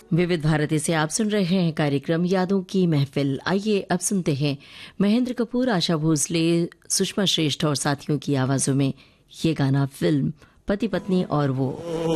विविध भारती से आप सुन रहे हैं कार्यक्रम यादों की महफिल। आइए अब सुनते हैं महेंद्र कपूर, आशा भोसले, सुषमा श्रेष्ठ और साथियों की आवाजों में ये गाना फिल्म पति पत्नी और वो।